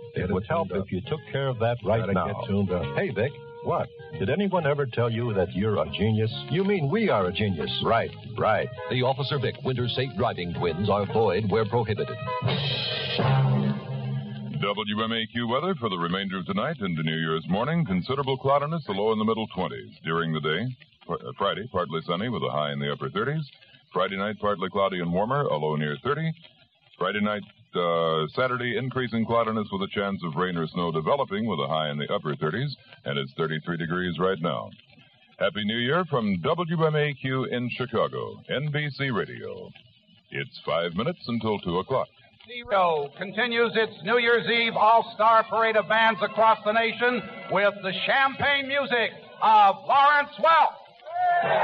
It would help if you took care of that right now. Hey, Vic. What? Did anyone ever tell you that you're a genius? You mean we are a genius. Right. The Officer Vic Winter Safe Driving Twins are void where prohibited. WMAQ weather for the remainder of tonight into New Year's morning. Considerable cloudiness, a low in the middle 20s. During the day, Friday, partly sunny with a high in the upper 30s. Friday night, partly cloudy and warmer, a low near 30. Friday night, Saturday, increasing cloudiness with a chance of rain or snow developing with a high in the upper 30s, and it's 33 degrees right now. Happy New Year from WMAQ in Chicago, NBC Radio. It's 5 minutes until 2 o'clock. Radio continues its New Year's Eve all-star parade of bands across the nation with the champagne music of Lawrence Welk.